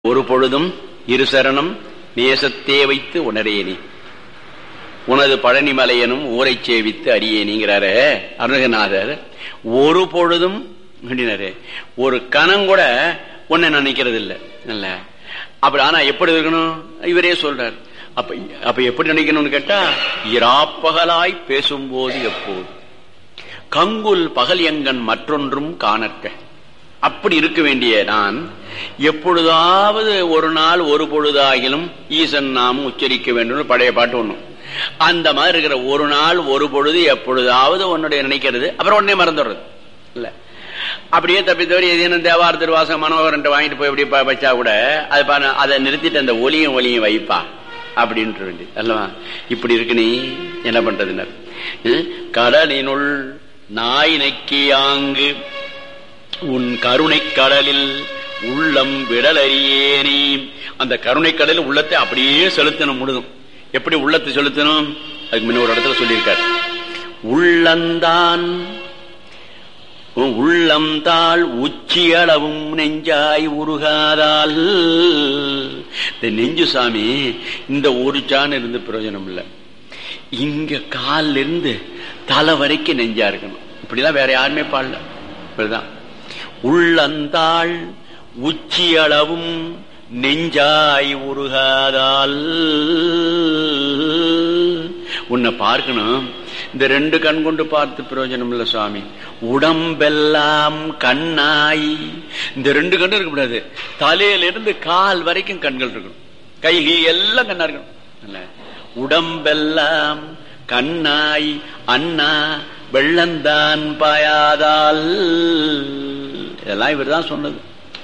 ஒரு பொழுதும் இருசரணம் நேசத்தே வைத்து உணரேனி உனது பழனிமலையனும் ஊரை சேவித்து அறியேனிங்கிறாரு அருணகிரிநாதர். ஒரு பொழுதும் ஒரு கணம் கூட உன்னை நினைக்கிறது இல்லை. அப்படி ஆனா எப்படி இருக்கணும் இவரே சொல்றார். அப்ப எப்படி நினைக்கணும்னு கேட்டா, இராப்பகலாய் பேசும்போது எப்போது கங்குல் பகல் எங்கன் மற்றொன்றும் காணற்க. அப்படி இருக்க வேண்டிய நான் எப்பொழுதாவது ஒரு நாள் ஒரு பொழுதாகிலும் ஈசன் நாமும் உச்சரிக்க வேண்டும். பழைய பாட்டு ஒண்ணும் அந்த மாதிரி இருக்கிற ஒரு நாள் ஒரு பொழுது எப்பொழுதாவது உன்னுடைய நினைக்கிறது, அப்புறம் உடனே மறந்துடுறது இல்ல. அப்படியே தப்பித்தவரை எதுவும் தேவார திருவாசகம் மனோகரன் வாங்கிட்டு போய் எப்படி வச்சா கூட அதை நிறுத்திட்டு அந்த ஒலியும் வைப்பா அப்படின்ட்டு வேண்டி அல்லவா. இப்படி இருக்கு நீ என்ன பண்றதுனர். கடலினுள் நாய் நக்கியாங்கு உன் கருணை கடலில் உள்ளம் விடலறியேனே. அந்த கருணை கடலில் உள்ளத்தை அப்படியே செலுத்தணும் முழுதும். எப்படி உள்ளத்தை செலுத்தணும் அதுக்கு முன்ன ஒரு இடத்துல சொல்லியிருக்கார். உள்ளந்தான் உள்ளம்தாள் உச்சியளவும் நெஞ்சாய் உருகாதால். இந்த நெஞ்சு சாமி இந்த ஒரு சான் இருந்து பிரயோஜனம் இல்லை. இங்க காலில் இருந்து தலை வரைக்கும் நெஞ்சா இருக்கணும். இப்படிதான் வேற யாருமே பாடல. இப்படிதான் உள்ளந்தாள் உச்சியளவும் நெஞ்சாய் உருகாதால். உன்னை பார்க்கணும். இந்த ரெண்டு கண் கொண்டு பார்த்து பிரயோஜனம் இல்ல சுவாமி. உடம்பெல்லாம் கண்ணாய். இந்த ரெண்டு கண்ணு இருக்கக்கூடாது. தலையிலிருந்து கால் வரைக்கும் கண்கள் இருக்கணும். கை எல்லாம் கண்ணா இருக்கணும். உடம்பெல்லாம் கண்ணாய் அண்ணா வெள்ளந்தான் பாயாதால். இதெல்லாம் இவர் தான் சொன்னது.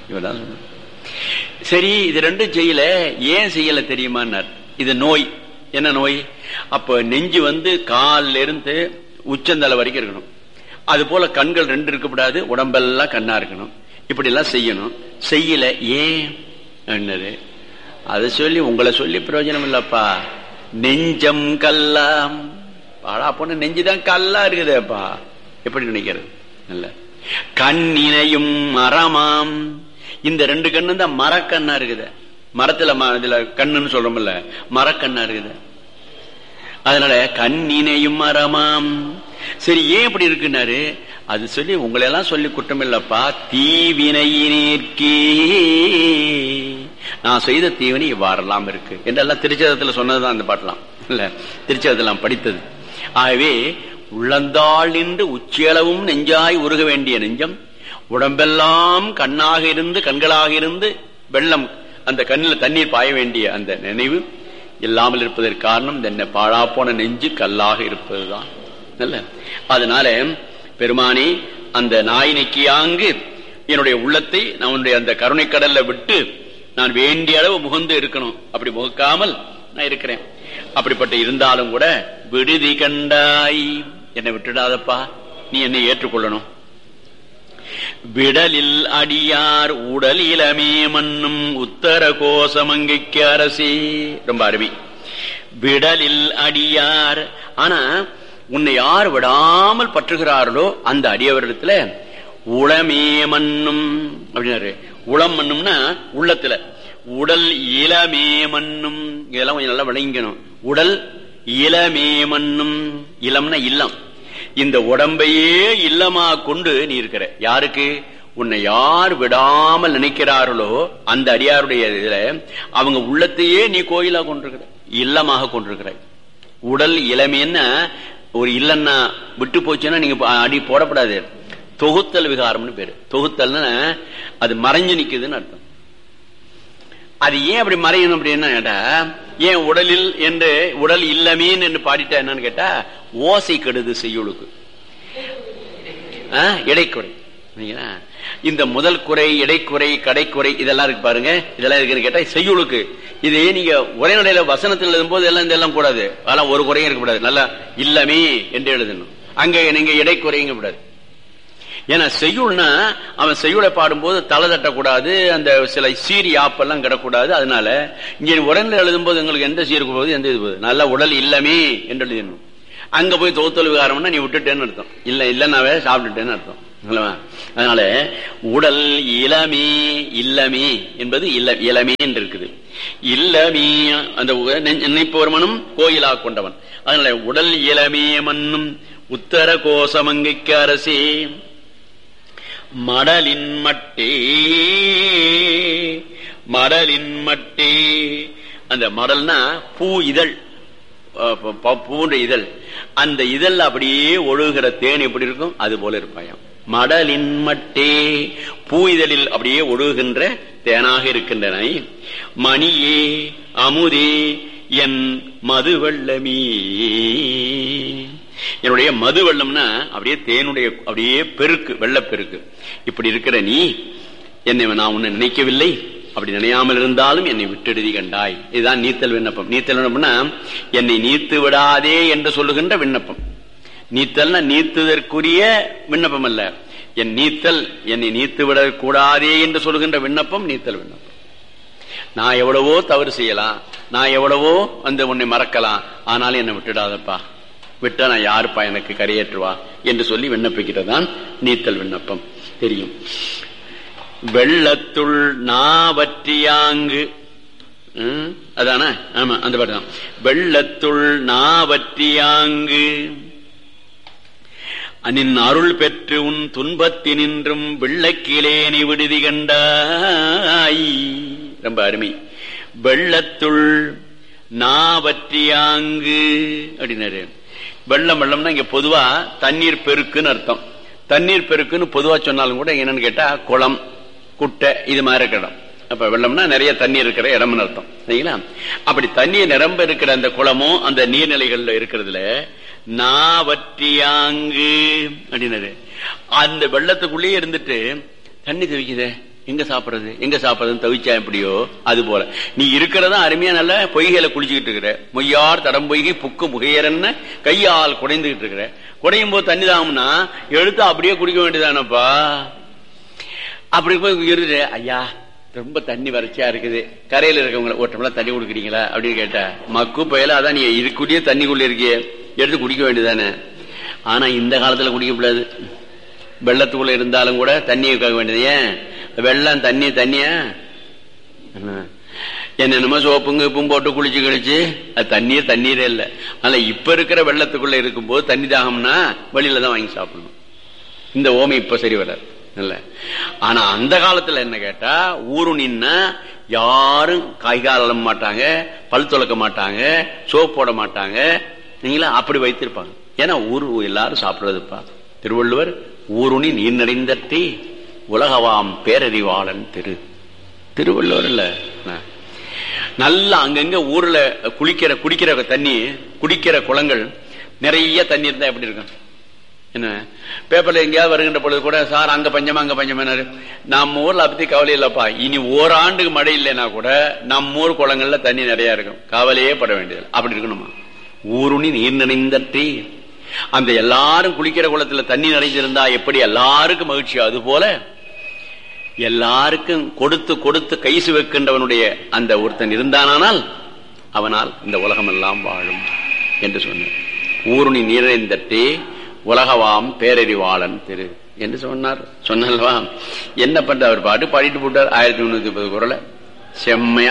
சரி, இது ரெண்டும் செய்யல. ஏன் செய்யல தெரியுமான்னார். இது நோய். என்ன நோய்? அப்ப நெஞ்சு காலில் இருந்து உச்சந்தலை வரைக்கும் இருக்கணும். அது போல கண்கள் ரெண்டு இருக்கக்கூடாது. உடம்பெல்லாம் கண்ணா இருக்கணும். இப்படி எல்லாம் செய்யணும். செய்யல. ஏன் என்னது? அதை சொல்லி உங்களை சொல்லி பிரயோஜனம் இல்லப்பா. நெஞ்சம் கல்லாம் பாடா பொண்ணு. நெஞ்சுதான் கல்லா இருக்குதேப்பா. எப்படி நினைக்கிறது? இல்ல. கண்ணினையும் மரமாம். இந்த ரெண்டு கண்ணு தான் மரக்கண்ணா இருக்குது. மரத்துல இதுல கண்ணுன்னு சொல்றோம்ல, மரக்கண்ணா இருக்குது. அதனால கண்ணினையும் மரமாம். சரி, ஏன் இப்படி இருக்குன்னாரு. அது சொல்லி உங்களை எல்லாம் சொல்லி குற்றம் இல்லப்பா. தீவினையினேற்கே நான் செய்த தீவினை இவ்வாறெல்லாம் இருக்கு என்றெல்லாம் திருச்சதத்துல சொன்னதுதான் அந்த பாட்டெல்லாம் இல்ல. திருச்சதத்தெல்லாம் படித்தது. ஆகவே உள்ளந்தாள் நின்று உச்சியளவும் நெஞ்சாய் உருக வேண்டிய நெஞ்சம், உடம்பெல்லாம் கண்ணாக இருந்து கண்களாக இருந்து வெள்ளம் அந்த கண்ணில் தண்ணீர் பாய வேண்டிய அந்த நினைவு இல்லாமல் இருப்பதற்கு காரணம் என்ன? பாழா போன நெஞ்சு கல்லாக இருப்பதுதான். அதனால பெருமானே, அந்த நாய் நக்கியாங்கு என்னுடைய உள்ளத்தை நான் அந்த கருணை கடல்ல விட்டு நான் வேண்டிய அளவு முகந்து இருக்கணும். அப்படி முகக்காமல் நான் இருக்கிறேன். அப்படிப்பட்ட இருந்தாலும் கூட விடுதி கண்டாய், என்னை விட்டுடாதப்பா, நீ என்னை ஏற்றுக்கொள்ளணும். விடலில் அடியார் உடல் இளமே மண்ணும் உத்தர கோசமங்கைக்கு அரசி. ரொம்ப அருமை. விடலில் அடியார். ஆனா உன்னை யார் விடாமல் பற்றுகிறார்களோ அந்த அடியவரிடத்துல உளமே மண்ணும் அப்படின்னாரு. உளம் மண்ணும்னா உள்ளத்துல. உடல் இளமே மண்ணும். இதெல்லாம் கொஞ்சம் நல்லா விளங்கணும். உடல் இளமே மண்ணும். இளம்னா இல்லம். இந்த உடம்பையே இல்லமா கொண்டு நீ இருக்கிற. யாருக்கு? உன்னை யார் விடாமல் நினைக்கிறார்களோ அந்த அடியாருடைய இதுல அவங்க உள்ளத்தையே நீ கோயிலா கொண்டிருக்கிற, இல்லமாக கொண்டிருக்கிற. உடல் இளமைன்னா ஒரு இல்லன்னா விட்டு போச்சுன்னா நீங்க அடி போடப்படாது. தொகுத்தல் விகாரம்னு பேரு. தொகுத்தல்னா அது மறைஞ்சு நிக்குதுன்னு அர்த்தம். அது ஏன் அப்படி மறையணும் அப்படின்னா கேட்டா, ஏன் உடலில் என்று உடல் இல்லமேன்னு என்று பாடிட்டா என்னன்னு கேட்டா, ஓசை கெடுது செய்யுளுக்கு. இடைக்குறை. இந்த முதல் குறை, இடைக்குறை, கடைக்குறை இதெல்லாம் இருக்கு பாருங்க. இதெல்லாம் இருக்குன்னு கேட்டா செய்யுளுக்கு. இதே நீங்க உரைநடையில வசனத்தில் எழுதும் போது எல்லாம் இதெல்லாம் கூடாது. அதெல்லாம் ஒரு குறையும் இருக்கக்கூடாது. நல்லா இல்லமே என்று எழுதணும். அங்க நீங்க இடைக்குறைங்க கூடாது. ஏன்னா செய்யுள்னா அவன் செய்யுளை பாடும்போது தலை தட்டக்கூடாது. அந்த சில சீரி ஆப்பெல்லாம் கிடக்கூடாது. அதனால இங்க உடனே எழுதும் போது எங்களுக்கு எந்த சீருக்கு போகுது, எந்த இது போகுது, நல்ல உடல் இல்லமே என்று எழுதணும். அங்க போய் தொகுத்தல் விகாரம்னா நீ விட்டுட்டேன்னு அர்த்தம். இல்ல இல்லன்னாவே சாப்பிட்டுட்டேன்னு அர்த்தம். அதனால உடல் இளமே இல்லமே என்பது இளமே என்று இருக்குது. இல்லமே அந்த நினைப்பவர் மனம் கோயிலா கொண்டவன். அதனால உடல் இளமே மன்னும் உத்தர கோசமங்கைக்கு அரசே மடலின் மட்டே மடலின் மட்டே. அந்த மடல்னா பூ இதழ், பூன்ற இதழ். அந்த இதழ் அப்படியே ஒழுகிற தேன் எப்படி இருக்கும் அது போல இருப்பாயாம். மடலின் மட்டே பூ இதழில் அப்படியே ஒழுகின்ற தேனாக இருக்கின்றன. மணியே அமுதே என் மது வெள்ளமே. என்னுடைய மது வெள்ளம்னா அப்படியே தேனுடைய அப்படியே பெருக்கு, வெள்ளப்பெருக்கு. இப்படி இருக்கிற நீ என்னை நான் உன்னை நினைக்கவில்லை, அப்படி நினையாமல் இருந்தாலும் என்னை விட்டெழுதி கண்டாய். இதுதான் நீத்தல் விண்ணப்பம். நீத்தல் விண்ணப்பம்னா என்னை நீத்து விடாதே என்று சொல்லுகின்ற விண்ணப்பம். நீத்தல்னா நீத்துதற்குரிய விண்ணப்பம் அல்ல. என் நீத்தல் என்னை நீத்து விடக் கூடாதே என்று சொல்லுகின்ற விண்ணப்பம் நீத்தல் விண்ணப்பம். நான் எவ்வளவோ தவறு செய்யலாம், நான் எவ்வளவோ உன்னை மறக்கலாம், ஆனாலும் என்னை விட்டுடாதப்பா, விட்டா நான் யாருப்பா எனக்கு கரையேற்றுவா என்று சொல்லி விண்ணப்பிக்கிறதான் நீத்தல் விண்ணப்பம். தெரியும். வெள்ளத்துள் நாவற்றியாங்கு, அதான? ஆமா, அந்த பாட்டு தான். வெள்ளத்துள் நாவற்றியாங்கு நின் அருள் பெற்று உன் துன்பத்தினின்றும் வெள்ளக்கிலே நீ விடுதி கண்டாய். ரொம்ப அருமை. வெள்ளத்துள் நாவற்றியாங்கு அப்படின்னாரு. வெள்ளம் வெள்ளம்னா இங்க பொதுவா தண்ணீர் பெருக்குன்னு அர்த்தம். தண்ணீர் பெருக்குன்னு பொதுவா சொன்னாலும் கூட என்னன்னு கேட்டா குளம், குட்டை இது மாதிரி இருக்கிற இடம். அப்ப வெள்ளம்னா நிறைய தண்ணீர் இருக்கிற இடம்னு அர்த்தம். சரிங்களா? அப்படி தண்ணீர் நிரம்ப இருக்கிற அந்த குளமும் அந்த நீர்நிலைகள்ல இருக்கிறதுல நாவற்றியாங்கு அப்படின்னாரு. அந்த வெள்ளத்துக்குள்ளேயே இருந்துட்டு தண்ணி தவிக்குதே, எங்க சாப்பிடுறது எங்க சாப்பிடுறதுன்னு தவிச்சா எப்படியோ அது போல நீ இருக்கிறதா அருமையா நல்ல பொய்கையில குளிச்சுக்கிட்டு இருக்கிற. மொய்யார் தடம் பொய்கை புக்கு முகையரன்னு கையால் குடைந்துகிட்டு இருக்கிற. குடையும் போது தண்ணி தாகும்னா எடுத்து அப்படியே குடிக்க வேண்டியதானப்பா. அப்படி போய் இருந்துட்டு, ஐயா ரொம்ப தண்ணி வறட்சியா இருக்குது, கரையில இருக்கவங்க ஒரு டம்ளர் தண்ணி கொடுக்குறீங்களா அப்படின்னு கேட்டா, மக்கு பயல அதான் நீ இதுக்குள்ளேயே தண்ணிக்குள்ள இருக்கிய, எடுத்து குடிக்க வேண்டியதானே. ஆனா இந்த காலத்துல குடிக்கக்கூடாது. வெள்ளத்துக்குள்ள இருந்தாலும் கூட தண்ணியை கேட்க வேண்டியது. ஏன் வெள்ளம் தண்ணிய என்னென்னமோ சோப்புங்க உப்பும் போட்டு குளிச்சு கழிச்சு அது தண்ணீரே இல்லை. அதனால இப்ப இருக்கிற வெள்ளத்துக்குள்ள இருக்கும்போது தண்ணி தாகம்னா வெளியில தான் வாங்கி சாப்பிடணும். இந்த ஓமை இப்ப சரி வராது. ஆனா அந்த காலத்துல என்ன கேட்டா, ஊரு நின்னா யாரும் காய்கால் அழ மாட்டாங்க, பல் துளக்க மாட்டாங்க, சோப்பு போட மாட்டாங்க. நீங்களா அப்படி வைத்திருப்பாங்க. ஏன்னா ஊரு எல்லாரும் சாப்பிடுறதுப்பா. திருவள்ளுவர் ஊருணி நீர் நிறைந்தற்றி உலகவாம் பேரறிவாளன் திருவள்ளுவர் இல்ல. நல்லா அங்கங்க ஊர்ல குடிக்கிற தண்ணி, குடிக்கிற குளங்கள் நிறைய தண்ணி இருந்தா எப்படி இருக்கும்? என்ன பேப்பர்ல எங்கேயாவது வருகின்ற பொழுது கூட, சார் அங்க பஞ்சமா அங்க பஞ்சமானாரு. நம்ம ஊர்ல அப்படி கவலை இல்லப்பா. இனி ஓராண்டுக்கு மழை இல்லைன்னா கூட நம்ம ஊர் குளங்கள்ல தண்ணி நிறைய இருக்கும், கவலையே பட வேண்டியது. அப்படி இருக்கணுமா? ஊருணி நீர் நிறைந்தற்றி, அந்த எல்லாரும் குளிக்கிற குளத்துல தண்ணி நிறைஞ்சிருந்தா எப்படி எல்லாருக்கும் மகிழ்ச்சி, அது போல எல்லாருக்கும் கொடுத்து கொடுத்து கைசு வைக்கின்றவனுடைய அந்த ஒருத்தன் இருந்தானால் அவனால் இந்த உலகம் எல்லாம் வாழும் என்று சொன்னார். ஊருணி நீர் நிறைந்தற்றி உலகவாம் பேரறிவாளன் என்று சொன்னல்வா. என்ன பண்ற, அவர் பாட்டு பாடிட்டு போட்டார் 1330 குறள செம்மையா.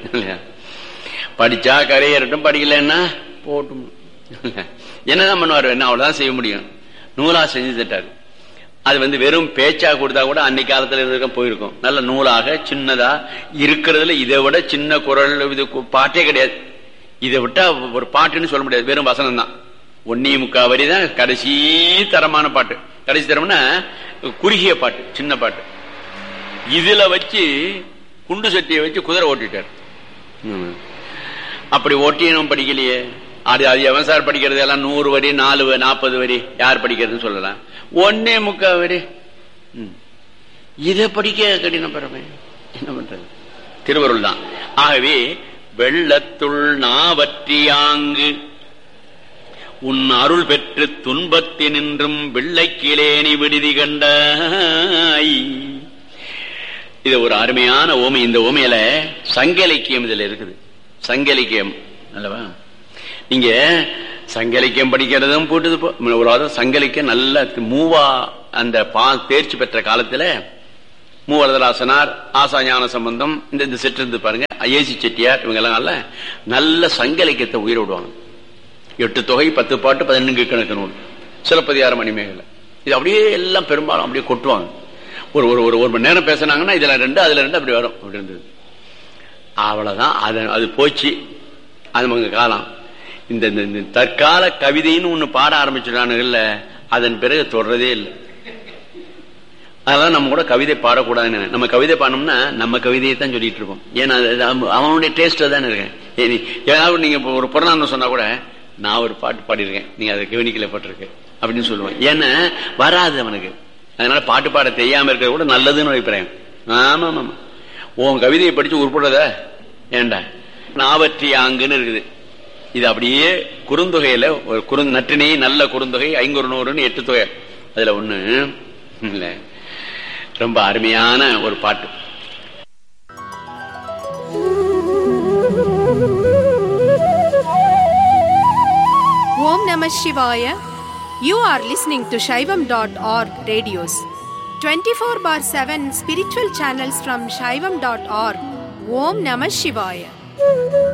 படிச்சா கரையேறட்டும், படிக்கலன்னா போட்டும். என்னதான் பண்ணுவார்? என்ன அவ்வளவுதான் செய்ய முடியும். நூலா செஞ்சு தட்டாரு. அது வெறும் பேச்சா கொடுத்தா கூட அன்னைக்கு காலத்துல இருக்க போயிருக்கும். நல்ல நூலாக சின்னதா இருக்கிறதுல இதை விட சின்ன குரல் இது பாட்டே கிடையாது. இதை விட்டா ஒரு பாட்டுன்னு சொல்ல முடியாது, வெறும் வசனம் தான். 1.25 வரி தான் கடைசி தரமான பாட்டு. கடைசி தரம்னா குறுகிய பாட்டு, சின்ன பாட்டு. இதுல வச்சு குண்டு சட்டியை வச்சு குதிரை ஓட்டிட்டார். அப்படி ஓட்டியும் படிக்கலையே. அது எவன் சார் படிக்கிறது? எல்லாம் 100 வரி 40 வரி யார் படிக்கிறதுன்னு சொல்லலாம். 1.25 வரி இதை படிக்க கடினம் பெறமே. என்ன பண்றது? திருவருள் தான். ஆகவே வெள்ளத்துள் நாவற்றியாங்கு உன் அருள் பெற்று துன்பத்தினின்றும் வெள்ளைக்கிலேனி விடுதி கண்டாய். இது ஒரு அருமையான ஓமை. இந்த ஓமையில சங்க இலக்கியம் இதுல இருக்குது. சங்க இலக்கியம் அல்லவா? நீங்க சங்க இலக்கியம் படிக்கிறதும் போட்டு ஒரு சங்க இலக்கியம் நல்ல மூவா அந்த தேர்ச்சி பெற்ற காலத்துல மூவரதராசனார், ஆசா ஞான சம்பந்தம், இந்த செட்டு இருந்து பாருங்க, ஏசி செட்டியார், இவங்க எல்லாம் நல்ல சங்க இலக்கியத்தை உயிர விடுவாங்க. 8 தொகை 10 பாட்டு 11 கணக்கு நூல், சிலப்பதிகாரம், மணிமேகலை, இது அப்படியே எல்லாம் பெரும்பாலும் அப்படியே கொட்டுவாங்க. ஒரு மணி நேரம் பேசினாங்கன்னா இதுல 2 அதுல 2 அப்படி வரும். அப்படி இருந்தது. அவ்வளவுதான். அது போச்சு. அது மங்க காலம். இந்த தற்கால கவிதைன்னு ஒண்ணு பாட ஆரம்பிச்சுட்டானுங்கல்ல, அதன் பிறகு தொடர்றதே இல்லை. அதெல்லாம் நம்ம கூட கவிதை பாடக்கூடாதுன்னு, நம்ம கவிதை பாடணும்னா நம்ம கவிதையை தான் சொல்லிட்டு இருப்போம். ஏன்னா அவனுடைய டேஸ்ட் தானே இருக்கேன். ஏதாவது நீங்க ஒரு புறநானூறு சொன்னா கூட நான் ஒரு பாட்டு பாடியிருக்கேன், நீங்க அதை கவனிக்கல பட்டிருக்கு அப்படின்னு சொல்லுவேன். ஏன்னா வராது அவனுக்கு. அதனால பாட்டு பாட தெரியாம இருக்கிறது கூட நல்லதுன்னு அபிப்பிராயம். ஆமா ஆமா, உன் கவிதையை படிச்சு உருப்படுறத ஏண்டா நாவற்றி ஆங்குன்னு இருக்குது. இது அப்படியே குறுந்தொகையில ஒரு நற்றினை நல்ல குறுந்தொகை 500 8 தொகை, அதுல ஒண்ணு இல்ல, ரொம்ப அருமையான ஒரு பாட்டு. ஓம் நம சிவாய. You are listening to Shaivam.org radios. 24/7 spiritual channels from Shaivam.org. Om Namah Shivaya.